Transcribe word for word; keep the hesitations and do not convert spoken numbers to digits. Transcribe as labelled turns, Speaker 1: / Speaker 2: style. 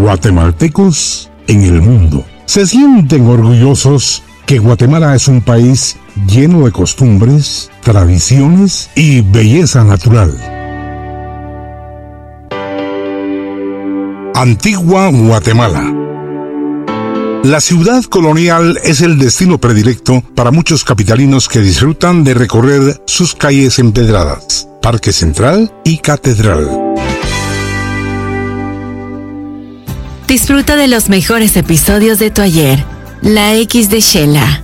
Speaker 1: guatemaltecos en el mundo. Se sienten orgullosos que Guatemala es un país lleno de costumbres, tradiciones y belleza natural. Antigua Guatemala. La ciudad colonial es el destino predilecto para muchos capitalinos que disfrutan de recorrer sus calles empedradas, Parque Central y Catedral.
Speaker 2: Disfruta de los mejores episodios de Tu Ayer, La X de Shela.